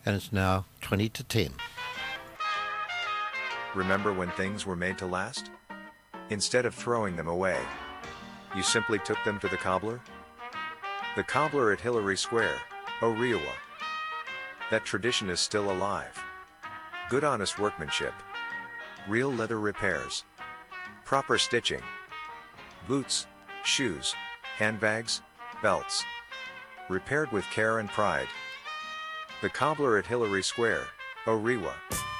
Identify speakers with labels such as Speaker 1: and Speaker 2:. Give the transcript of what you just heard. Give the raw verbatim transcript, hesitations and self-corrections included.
Speaker 1: and it's now twenty to ten.
Speaker 2: Remember when things were made to last? Instead of throwing them away, you simply took them to the cobbler? The cobbler at Hillary Square, Orewa. That tradition is still alive. Good honest workmanship. Real leather repairs. Proper stitching. Boots, shoes, handbags, belts. Repaired with care and pride. The cobbler at Hillary Square, Orewa.